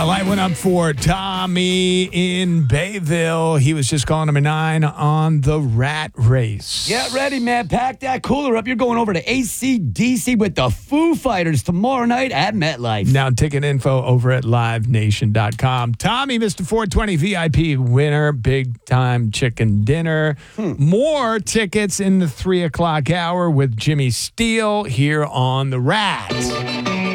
Yeah, light went up for Tommy in Bayville. He was just calling number 9 on the Rat Race. Get ready, man. Pack that cooler up. You're going over to AC/DC with the Foo Fighters tomorrow night at MetLife. Now, ticket info over at livenation.com. Tommy, Mr. 420 VIP winner, big time chicken dinner. More tickets in the 3 o'clock hour with Jimmy Steele here on The Rat.